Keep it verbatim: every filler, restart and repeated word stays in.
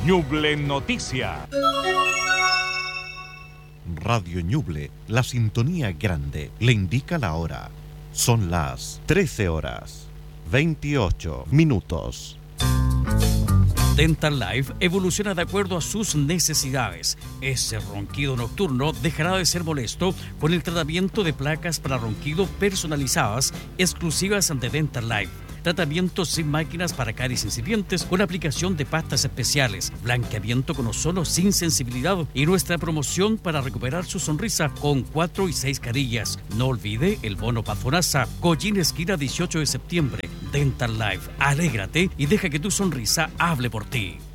Ñuble Noticias. Radio Ñuble, la sintonía grande, le indica la hora. Son las trece horas, veintiocho minutos. Dental Life evoluciona de acuerdo a sus necesidades. Ese ronquido nocturno dejará de ser molesto con el tratamiento de placas para ronquido personalizadas exclusivas de Dental Life. Tratamiento sin máquinas para caries incipientes con aplicación de pastas especiales, blanqueamiento con ozono sin sensibilidad y nuestra promoción para recuperar su sonrisa con cuatro y seis carillas. No olvide el bono Pazonasa, Collín esquina dieciocho de septiembre. Dental Life, alégrate y deja que tu sonrisa hable por ti.